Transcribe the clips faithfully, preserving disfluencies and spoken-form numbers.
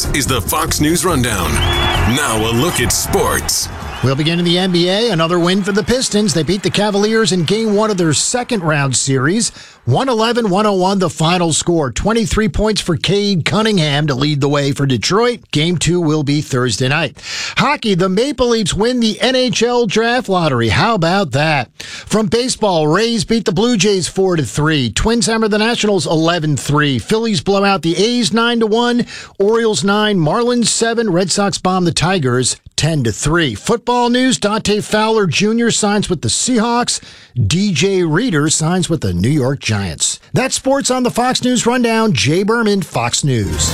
is the Fox News Rundown. Now a look at sports. We'll begin in the N B A. Another win for the Pistons. They beat the Cavaliers in game one of their second round series. one eleven one oh one the final score. twenty-three points for Cade Cunningham to lead the way for Detroit. Game two will be Thursday night. Hockey, the Maple Leafs win the N H L draft lottery. How about that? From baseball, Rays beat the Blue Jays four to three. Twins hammer the Nationals eleven three. Phillies blow out the A's nine to one. Orioles nine, Marlins seven. Red Sox bomb the Tigers ten to three. Football news, Dante Fowler Junior signs with the Seahawks. D J Reader signs with the New York Giants. That's sports on the Fox News Rundown. Jay Berman, Fox News.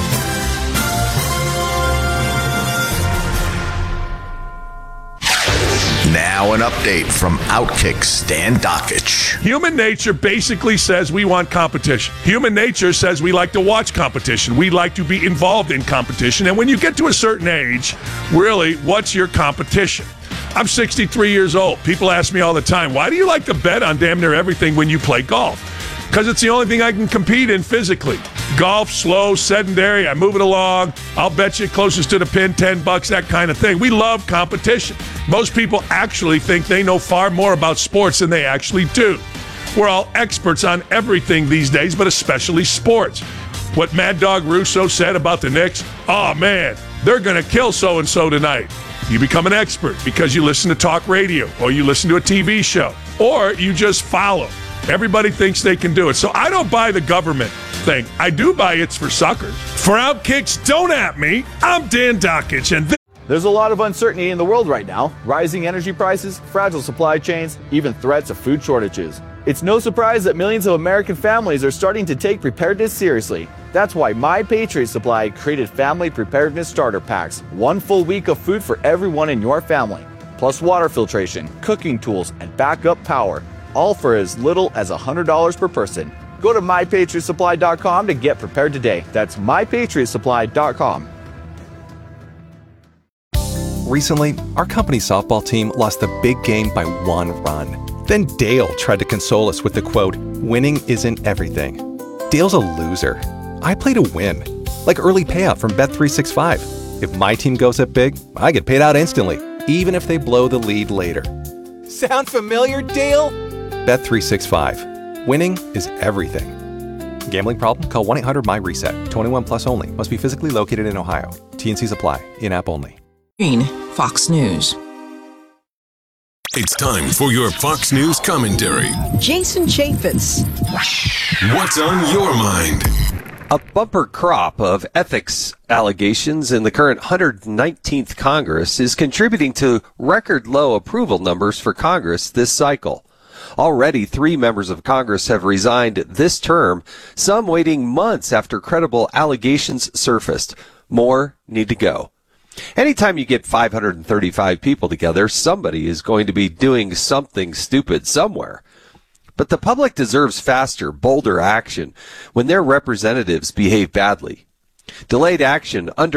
Now an update from Outkick Stan Dakich. Human nature basically says we want competition. Human nature says we like to watch competition. We like to be involved in competition. And when you get to a certain age, really, what's your competition? I'm sixty-three years old. People ask me all the time, why do you like to bet on damn near everything when you play golf? Because it's the only thing I can compete in physically. Golf, slow, sedentary, I move it along. I'll bet you closest to the pin, ten bucks, that kind of thing. We love competition. Most people actually think they know far more about sports than they actually do. We're all experts on everything these days, but especially sports. What Mad Dog Russo said about the Knicks, oh man, they're going to kill so-and-so tonight. You become an expert because you listen to talk radio, or you listen to a T V show, or you just follow. Everybody thinks they can do it. So I don't buy the government thing. I do buy it's for suckers. For Outkicks, don't at me. I'm Dan Dakich, and th- There's a lot of uncertainty in the world right now. Rising energy prices, fragile supply chains, even threats of food shortages. It's no surprise that millions of American families are starting to take preparedness seriously. That's why My Patriot Supply created Family Preparedness Starter Packs. One full week of food for everyone in your family. Plus water filtration, cooking tools, and backup power. All for as little as one hundred dollars per person. Go to my patriot supply dot com to get prepared today. That's my patriot supply dot com. Recently, our company's softball team lost the big game by one run. Then Dale tried to console us with the quote, "Winning isn't everything." Dale's a loser. I play to win. Like early payout from Bet three sixty-five. If my team goes up big, I get paid out instantly, even if they blow the lead later. Sound familiar, Dale? Bet three sixty-five. Winning is everything. Gambling problem? Call one eight hundred my reset. twenty-one plus only. Must be physically located in Ohio. T N Cs apply. In-app only. Fox News. It's time for your Fox News commentary. Jason Chaffetz. What's on your mind? A bumper crop of ethics allegations in the current one hundred nineteenth Congress is contributing to record low approval numbers for Congress this cycle. Already, three members of Congress have resigned this term, some waiting months after credible allegations surfaced. More need to go. Anytime you get five hundred thirty-five people together, somebody is going to be doing something stupid somewhere. But the public deserves faster, bolder action when their representatives behave badly. Delayed action under